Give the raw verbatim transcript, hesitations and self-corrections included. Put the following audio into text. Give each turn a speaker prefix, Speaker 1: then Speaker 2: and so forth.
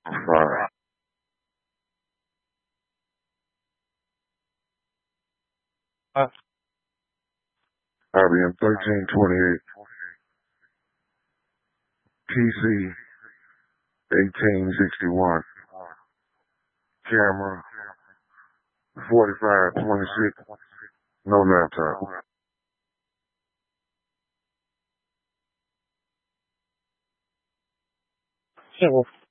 Speaker 1: Fine. I B M thirteen twenty-eight. P C eighteen sixty-one. Camera forty-five twenty-six. No laptop. Sure.